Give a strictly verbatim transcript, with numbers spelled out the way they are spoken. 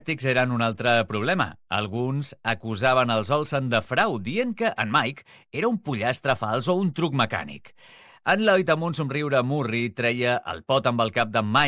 Tàctics eren un altre problema. Alguns acusaven els Olsen de frau, dient que en Mike era un pollastre fals o un truc mecànic. En Lloyd, amb un somriure murri, treia el pot amb el cap d'en Mike